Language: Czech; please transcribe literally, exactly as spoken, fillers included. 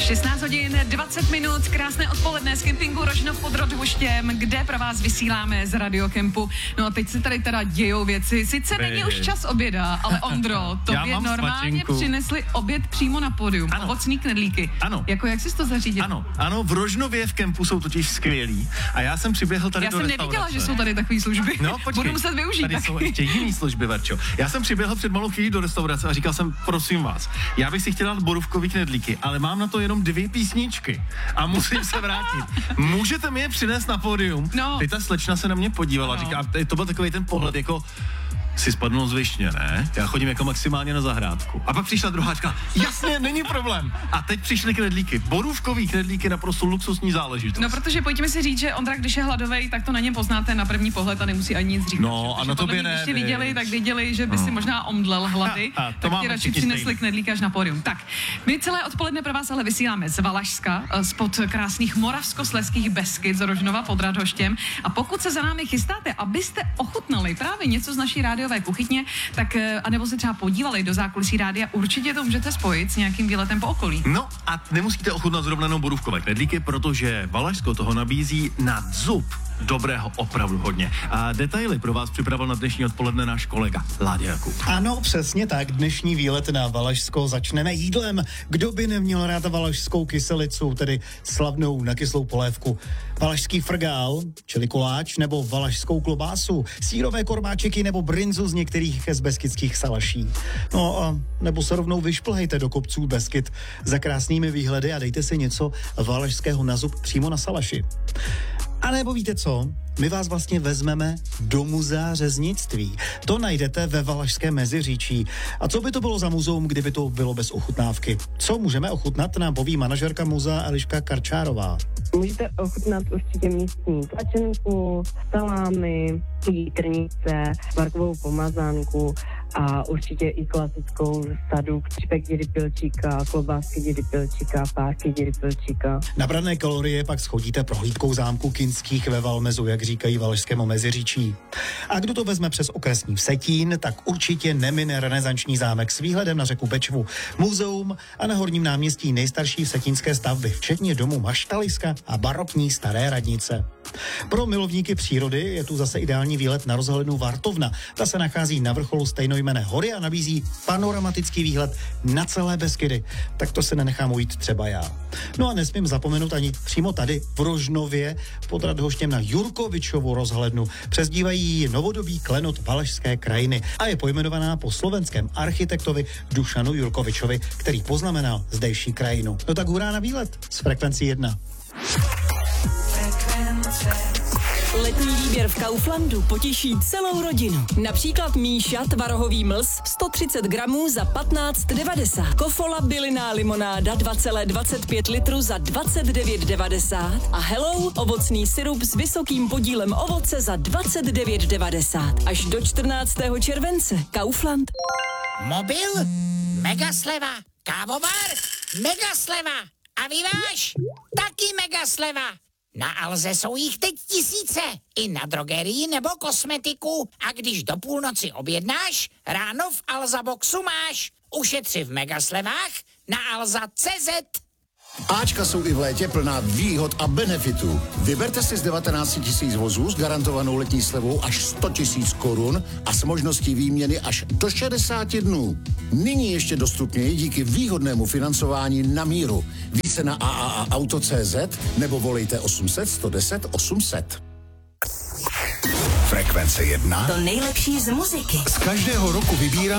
šestnáct hodin dvacet minut, krásné odpoledne z kempingu Rožnov pod Radhoštěm, kde pro vás vysíláme z Radiokempu. No a teď se tady teda dějou věci. Sice není už čas oběda, ale Ondro, tobě normálně smačinku. Přinesli oběd přímo na pódium. Ano. Ovocný knedlíky. Ano. Jako jak jsi to zařídil? Ano, ano, v Rožnově v kempu jsou totiž skvělí. A já jsem přiběhl tady já do jsem restaurace. nevěděla, že jsou tady takové služby. No, počkej, budu muset využít. Tady taky. jsou ještě jiný služby, Verčo. Já jsem přiběhl před malou chvílí do restaurace a říkal jsem, prosím vás, já bych si chtěl dát borůvkový knedlíky, ale mám na to jenom dvě písničky a musím se vrátit. Můžete mi je přinést na pódium? No. Teď ta slečna se na mě podívala, no. Říká, to byl takový ten pohled jako si spadnul z višně, ne? Já chodím jako maximálně na zahrádku. A pak přišla druháčka, jasně, není problém. A teď přišly knedlíky. Borůvkový knedlíky, naprosto luxusní záležitost. No, protože pojďme si říct, že Ondra, když je hladovej, tak to na něm poznáte na první pohled a nemusí ani nic říkat. No, a na tobě ne. Když tě viděli, tak viděli, že by si možná omdlel hlady, ha, ha, tak ti radši přinesli knedlíky až na pódium. Tak, my celé odpoledne pro vás ale vysíláme z Valašska, spod krásných moravskoslezských Beskyd z Rožnova pod Radhoštěm. A pokud se za námi chystáte, abyste ochutnali právě něco z naší rádiové kuchytně, tak anebo se třeba podívali do zákulisí rádia, určitě to můžete spojit s nějakým výletem po okolí. No a nemusíte ochutnat zrovna jenom borůvkové knedlíky, protože Valašsko toho nabízí na zub dobrého opravdu hodně. A detaily pro vás připravil na dnešní odpoledne náš kolega Láďa Jakub. Ano, přesně tak. Dnešní výlet na Valašsko začneme jídlem. Kdo by neměl rád valašskou kyselicu, tedy slavnou na kyslou polévku, valašský frgál, čili koláč, nebo valašskou klobásu, sýrové kormáčiky nebo brinzu z některých z beskydských salaší. No a nebo se rovnou vyšplhejte do kopců Beskyd za krásnými výhledy a dejte si něco valašského na zub přímo na salaši. A nebo víte co? My vás vlastně vezmeme do muzea řeznictví. To najdete ve Valašském Meziříčí. A co by to bylo za muzeum, kdyby to bylo bez ochutnávky? Co můžeme ochutnat, nám poví manažerka muzea Eliška Karčárová. Můžete ochutnat určitě místní tlačenku, salámy, jitrnice, markovou pomazánku a určitě i klasickou sadu špek dědy pilčíka, klobásky dědy pilčíka, párky dědy pilčíka. Nabrané kalorie pak schodíte prohlídkou zámku Kinských ve Valmezu, jak říkají Valašskému Meziříčí. A kdo to vezme přes okresní Vsetín, tak určitě nemine renesanční zámek s výhledem na řeku Bečvu, muzeum a na Horním náměstí nejstarší vsetínské stavby, včetně domu Maštaliska a barokní staré radnice. Pro milovníky přírody je tu zase ideální výlet na rozhlednu Vartovna. Ta se nachází na vrcholu stejnojmenné hory a nabízí panoramatický výhled na celé Beskydy. Tak to se nenechám ujít třeba já. No a nesmím zapomenout ani přímo tady v Rožnově pod Radhoštěm na Jurkovičovu rozhlednu. Přezdívají ji novodobý klenot Valašské krajiny a je pojmenovaná po slovenském architektovi Dušanu Jurkovičovi, který poznamenal zdejší krajinu. No tak hurá na výlet z Frekvencí jedna. Letní výběr v Kauflandu potěší celou rodinu. Například Míša tvarohový mlz sto třicet gramů za patnáct devadesát. Kofola bylinná limonáda dva celá dvacet pět litru za dvacet devět devadesát. A Hello ovocný sirup s vysokým podílem ovoce za dvacet devět devadesát. Až do čtrnáctého července. Kaufland. Mobil? Mega sleva. Kávovar? Mega sleva. A vyváž? Taky mega sleva. Na Alze jsou jich teď tisíce. I na drogerii nebo kosmetiku. A když do půlnoci objednáš, ráno v Alza Boxu máš. Ušetři v megaslevách na alza tečka cé zet. Ačka jsou i v létě plná výhod a benefitů. Vyberte si z devatenáct tisíc vozů s garantovanou letní slevou až sto tisíc korun a s možností výměny až do šedesáti dnů. Nyní ještě dostupněji díky výhodnému financování na míru. Více na a a a auto tečka cé zet nebo volejte osm set sto deset osm set. Frekvence jedna. To nejlepší z muziky. Z každého roku vybírá